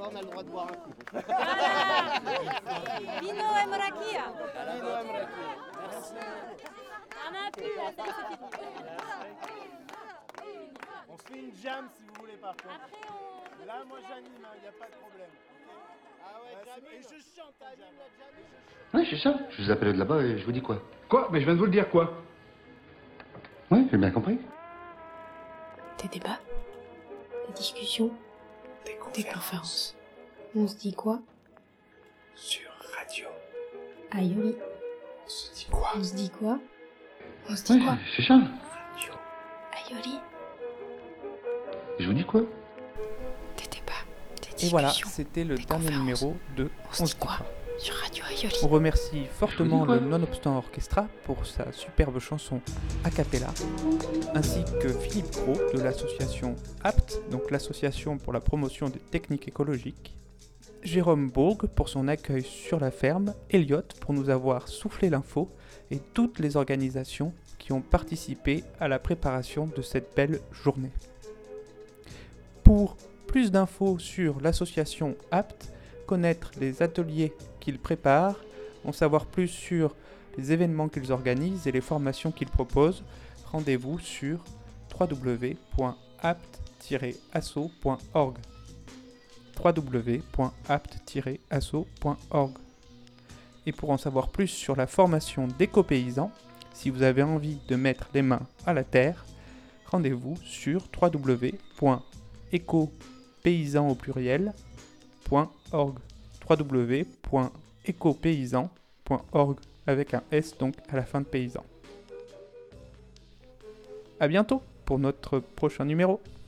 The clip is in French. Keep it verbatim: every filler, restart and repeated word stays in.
on a le droit de boire un coup. Voilà. Vino et maraquilla. Vino et maraquilla. Merci. On a plus, là, ça y est, c'est fini. On se fait une jam si vous voulez par contre. Après, on... Là, moi j'anime, il n'y a pas de problème. Okay. Ah ouais, jam. Et je chante, t'animes la jam et je chante. Oui, c'est ça. Je vous appelle de là-bas et je vous dis quoi. Quoi? Mais je viens de vous le dire, quoi? Oui, j'ai bien compris. Des débats, des discussions, Des conférences. des conférences. On se dit quoi? Sur radio. Aïoli. On se dit quoi? On se dit quoi? On se dit Oui, quoi? c'est ça. Radio. Aïoli. Je vous dis quoi. Des débats, des discussions. Et voilà, c'était le des dernier conférences. numéro de On se dit quoi? Sur Radio Aïoli. On remercie fortement quoi le Non-Obstant Orchestra pour sa superbe chanson a cappella, ainsi que Philippe Gros de l'association A P T, donc l'association pour la promotion des techniques écologiques, Jérôme Bourg pour son accueil sur la ferme, Elliot pour nous avoir soufflé l'info, et toutes les organisations qui ont participé à la préparation de cette belle journée. Pour plus d'infos sur l'association A P T, connaître les ateliers qu'ils préparent, en savoir plus sur les événements qu'ils organisent et les formations qu'ils proposent, rendez-vous sur w w w point apt tiret asso point org. w w w point apt tiret asso point org. Et pour en savoir plus sur la formation d'éco-paysans, si vous avez envie de mettre les mains à la terre, rendez-vous sur w w w point écopaysans au pluriel point org. w w w point écopaysans point org avec un S donc à la fin de paysan. A bientôt pour notre prochain numéro.